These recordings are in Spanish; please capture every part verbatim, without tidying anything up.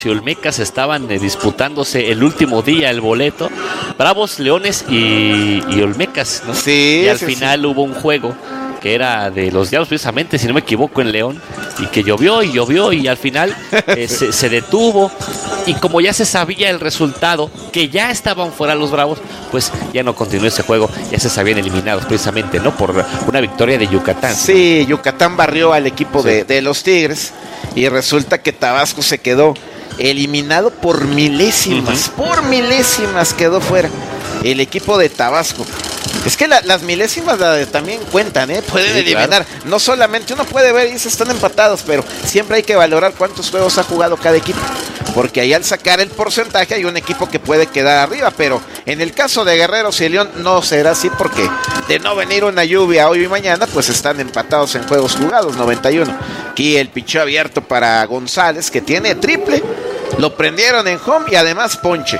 y Olmecas estaban eh, disputándose el último día el boleto. Bravos, Leones y, y Olmecas, ¿no? Sí. Y al sí, final sí. hubo un juego que era de los Diablos, precisamente, si no me equivoco, en León, y que llovió y llovió y al final eh, se, se detuvo, y como ya se sabía el resultado, que ya estaban fuera los Bravos, pues ya no continuó ese juego, ya se sabían eliminados precisamente, ¿no? Por una victoria de Yucatán. Sí, Yucatán barrió al equipo sí. de, de los Tigres, y resulta que Tabasco se quedó eliminado por milésimas, uh-huh. por milésimas quedó fuera el equipo de Tabasco. Es que la, las milésimas la, también cuentan, ¿eh? Pueden sí, eliminar. Claro. No solamente uno puede ver y se están empatados, pero siempre hay que valorar cuántos juegos ha jugado cada equipo. Porque ahí al sacar el porcentaje hay un equipo que puede quedar arriba, pero en el caso de Guerreros y León no será así, porque de no venir una lluvia hoy y mañana, pues están empatados en juegos jugados, noventa y uno. Aquí el picheo abierto para González, que tiene triple, lo prendieron en home y además ponche.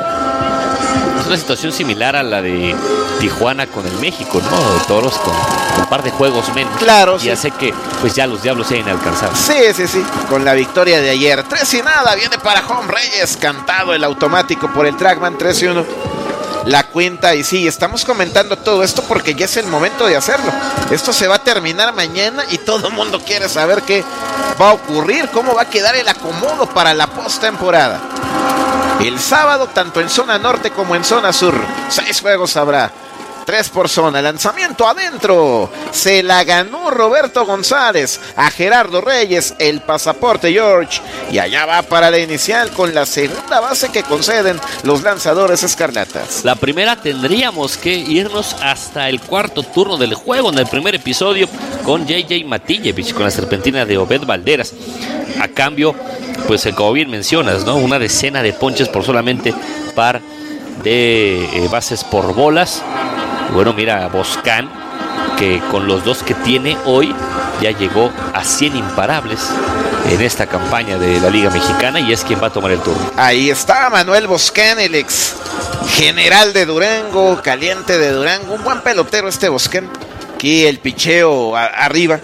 Es una situación similar a la de Tijuana con el México, ¿no? Toros con, con un par de juegos menos. Claro, y sí. ya sé que pues ya los Diablos se han alcanzado. Sí, sí, sí. Con la victoria de ayer. tres y nada. Viene para home Reyes. Cantado el automático por el Trackman. tres y uno. La cuenta. Y sí, estamos comentando todo esto porque ya es el momento de hacerlo. Esto se va a terminar mañana y todo el mundo quiere saber qué va a ocurrir. Cómo va a quedar el acomodo para la postemporada. El sábado, tanto en zona norte como en zona sur, seis juegos habrá, tres por zona. Lanzamiento adentro, se la ganó Roberto González a Gerardo Reyes, el pasaporte George, y allá va para la inicial con la segunda base que conceden los lanzadores escarlatas. La primera tendríamos que irnos hasta el cuarto turno del juego, en el primer episodio, con J J Matillevich, con la serpentina de Obed Valderas. A cambio, pues como bien mencionas, ¿no? Una decena de ponches por solamente par de eh, bases por bolas. Bueno, mira, Boscan, que con los dos que tiene hoy ya llegó a cien imparables en esta campaña de la Liga Mexicana, y es quien va a tomar el turno. Ahí está Manuel Boscan, el ex general de Durango, caliente de Durango, un buen pelotero este Boscan. Aquí el picheo a- arriba.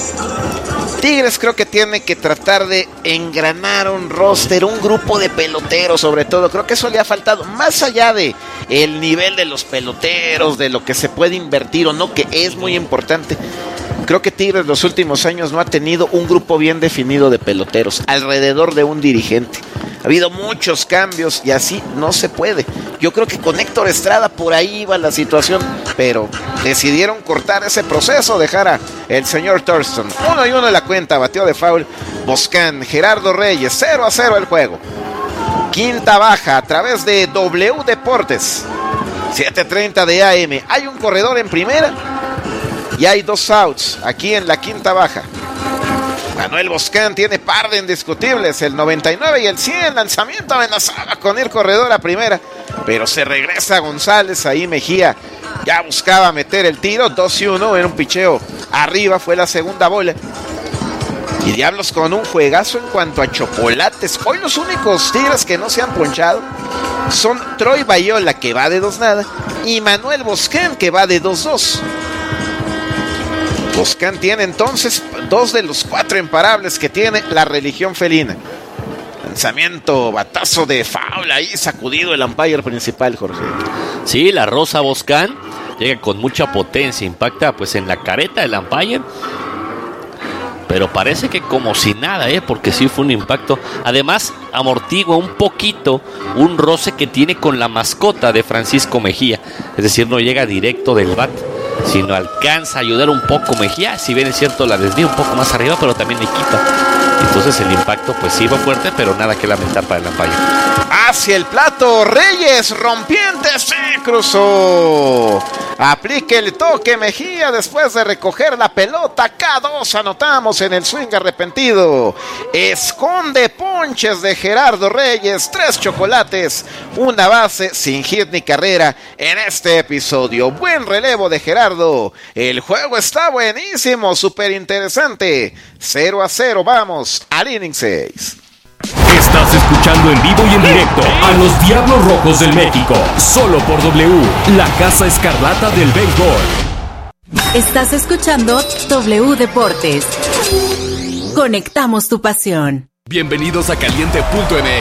Tigres creo que tiene que tratar de engranar un roster, un grupo de peloteros sobre todo. Creo que eso le ha faltado, más allá de el nivel de los peloteros, de lo que se puede invertir o no, que es muy importante. Creo que Tigres los últimos años no ha tenido un grupo bien definido de peloteros alrededor de un dirigente. Ha habido muchos cambios y así no se puede. Yo creo que con Héctor Estrada por ahí iba la situación, pero decidieron cortar ese proceso, dejar a el señor Thurston. Uno y uno en la cuenta, bateó de foul Boscan. Gerardo Reyes, cero a cero el juego. Quinta baja a través de W Deportes, siete treinta de A M. Hay un corredor en primera y hay dos outs aquí en la quinta baja. Manuel Boscan tiene par de indiscutibles, el noventa y nueve y el cien. Lanzamiento amenazaba con ir corredor a primera, pero se regresa González. Ahí Mejía ya buscaba meter el tiro. Dos y uno, era un picheo arriba, fue la segunda bola. Y Diablos con un juegazo en cuanto a chocolates. Hoy los únicos Tigres que no se han ponchado son Troy Bayola, que va de dos nada, y Manuel Boscan, que va de dos dos. Boscan tiene entonces dos de los cuatro imparables que tiene la religión felina. Lanzamiento, batazo de foul, ahí sacudido el umpire principal, Jorge. Sí, la Rosa Boscan llega con mucha potencia, impacta pues en la careta del umpire, pero parece que como si nada, ¿eh? Porque sí fue un impacto. Además, amortigua un poquito un roce que tiene con la mascota de Francisco Mejía. Es decir, no llega directo del bat, sino alcanza a ayudar un poco Mejía. Si bien es cierto, la desvía un poco más arriba, pero también le quita. Entonces el impacto pues sí fue fuerte, pero nada que lamentar para el umpire. Hacia el plato, Reyes, rompiente, se cruzó. Aplique el toque Mejía después de recoger la pelota. K dos anotamos en el swing arrepentido. Esconde ponches de Gerardo Reyes. Tres chocolates, una base sin hit ni carrera en este episodio. Buen relevo de Gerardo. El juego está buenísimo, súper interesante. cero a cero, vamos al inning seis. Estás escuchando en vivo y en directo a los Diablos Rojos del México, solo por W, la Casa Escarlata del béisbol. Estás escuchando W Deportes. Conectamos tu pasión. Bienvenidos a caliente punto m